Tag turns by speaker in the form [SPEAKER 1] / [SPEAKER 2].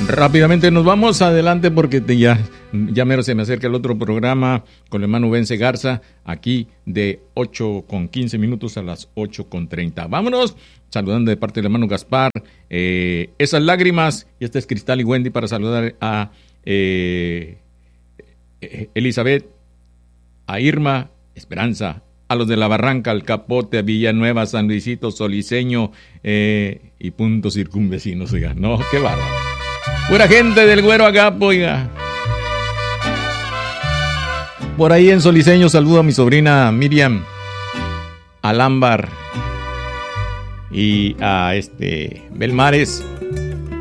[SPEAKER 1] Rápidamente nos vamos adelante porque ya mero se me acerca el otro programa con el hermano Vence Garza, aquí de 8:15 a las 8:30. Vámonos, saludando de parte del hermano Gaspar, esas lágrimas, y este es Cristal y Wendy para saludar a Elizabeth, a Irma, Esperanza, a los de La Barranca, al Capote, a Villanueva, San Luisito, Soliseño y puntos circunvecinos, oiga, no, qué bárbaro. Pura gente del Güero Agapo, oiga. Por ahí en Soliseño saludo a mi sobrina Miriam, al Ámbar y a Belmares,